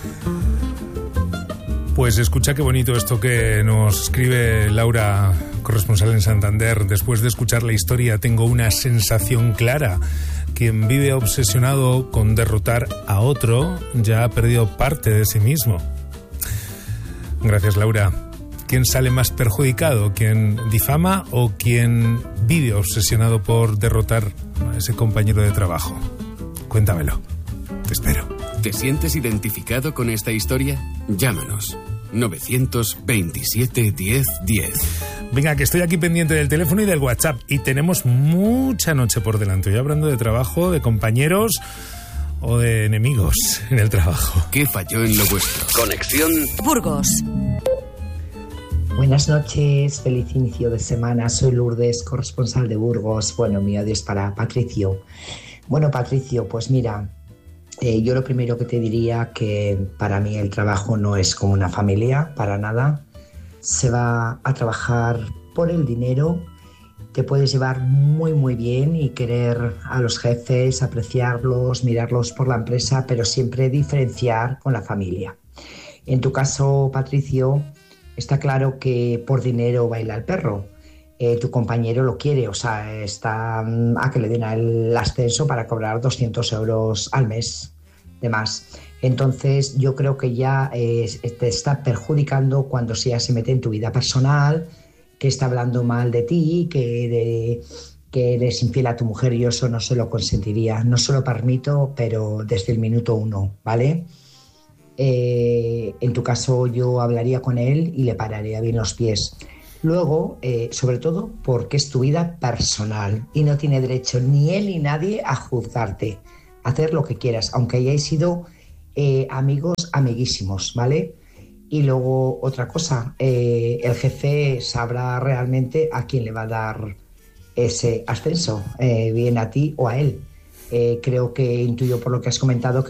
Pues escucha qué bonito esto que nos escribe Laura, corresponsal en Santander. Después de escuchar la historia, tengo una sensación clara. Quien vive obsesionado con derrotar a otro ya ha perdido parte de sí mismo. Gracias, Laura. ¿Quién sale más perjudicado? ¿Quién difama o quien vive obsesionado por derrotar a ese compañero de trabajo? Cuéntamelo. Te espero. ¿Te sientes identificado con esta historia? Llámanos. 927 10 10. Venga, que estoy aquí pendiente del teléfono y del WhatsApp y tenemos mucha noche por delante. Yo hablando de trabajo, de compañeros o de enemigos en el trabajo. ¿Qué falló en lo vuestro? Conexión Burgos. Buenas noches, feliz inicio de semana. Soy Lourdes, corresponsal de Burgos. Bueno, mi audio es para Patricio. Bueno, Patricio, pues mira, yo lo primero que te diría que para mí el trabajo no es como una familia, para nada. Se va a trabajar por el dinero, te puedes llevar muy muy bien y querer a los jefes, apreciarlos, mirarlos por la empresa, pero siempre diferenciar con la familia. En tu caso, Patricio, está claro que por dinero baila el perro. Tu compañero lo quiere, o sea, está a que le den el ascenso para cobrar 200 euros al mes de más. Entonces yo creo que ya te está perjudicando cuando ya se mete en tu vida personal, que está hablando mal de ti, que eres infiel a tu mujer. Yo eso no se lo consentiría, no se lo permito, pero desde el minuto 1, ¿vale? En tu caso yo hablaría con él y le pararía bien los pies. Luego, sobre todo, porque es tu vida personal y no tiene derecho ni él ni nadie a juzgarte. Hacer lo que quieras, aunque hayáis sido amigos, amiguísimos, ¿vale? Y luego, otra cosa, el jefe sabrá realmente a quién le va a dar ese ascenso, bien a ti o a él. Creo que intuyo por lo que has comentado que